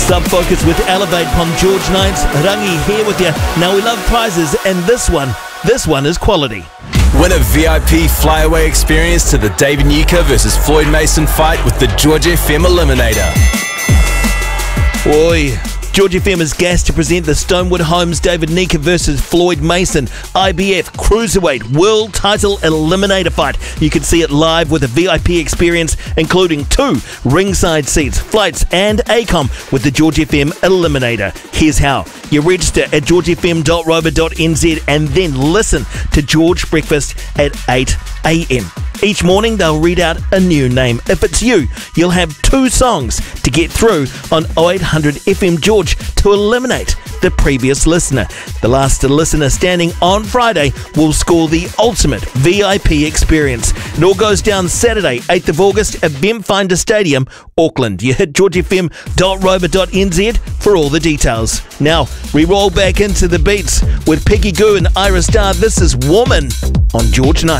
Sub Focus with Elevate on George Nights. Rangi here with you. Now we love prizes, and this one is quality. Win a VIP flyaway experience to the David Nyika versus Floyd Mason fight with the George FM Eliminator. Oi. George FM is gassed to present the Stonewood Homes David Nyika versus Floyd Mason IBF Cruiserweight World Title Eliminator fight. You can see it live with a VIP experience, including 2 ringside seats, flights, and ACOM with the George FM Eliminator. Here's how. You register at georgefm.rover.nz and then listen to George Breakfast at 8 a.m. Each morning they'll read out a new name. If it's you, you'll have 2 songs to get through on 0800 FM George to eliminate the previous listener. The last listener standing on Friday will score the ultimate VIP experience. It all goes down Saturday, 8th of August at Bentfinder Stadium, Auckland. You hit georgefm.rover.nz for all the details. Now, we roll back into the beats with Peggy Goo and Iris Dar. This is Woman on George Night.